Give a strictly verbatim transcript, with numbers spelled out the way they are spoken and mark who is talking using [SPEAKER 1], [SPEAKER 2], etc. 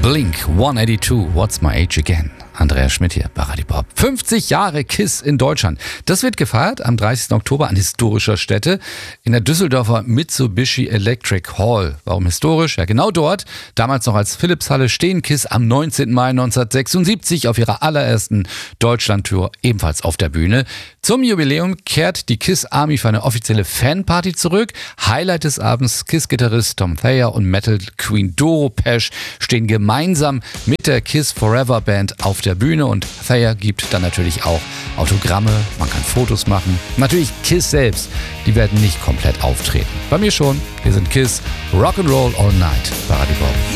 [SPEAKER 1] Blink hundertzweiundachtzig, What's My Age Again? Andreas Schmidt hier bei Radio Pop. fünfzig Jahre KISS in Deutschland. Das wird gefeiert am dreißigsten Oktober an historischer Stätte in der Düsseldorfer Mitsubishi Electric Hall. Warum historisch? Ja, genau dort, damals noch als Philipshalle, stehen KISS am neunzehnten Mai neunzehnhundertsechsundsiebzig auf ihrer allerersten Deutschlandtour ebenfalls auf der Bühne. Zum Jubiläum kehrt die KISS Army für eine offizielle Fanparty zurück. Highlight des Abends: KISS-Gitarrist Tom Thayer und Metal Queen Doro Pesch stehen gemeinsam mit der KISS Forever Band auf der Bühne und Thayer gibt dann natürlich auch Autogramme, man kann Fotos machen. Natürlich KISS selbst, die werden nicht komplett auftreten. Bei mir schon, wir sind KISS, Rock'n'Roll All Night bei Radio Pop.